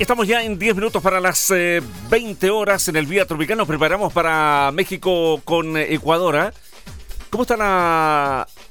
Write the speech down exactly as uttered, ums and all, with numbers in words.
Estamos ya en diez minutos para las eh, veinte horas en el Vía Tropical. Nos preparamos para México con eh, Ecuador. ¿eh? ¿Cómo está la